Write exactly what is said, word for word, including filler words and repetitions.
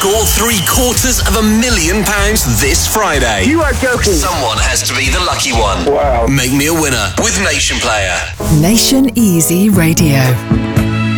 score three quarters of a million pounds this Friday. You are joking. Someone has to be the lucky one. Wow. Make me a winner with Nation Player. Nation Easy Radio.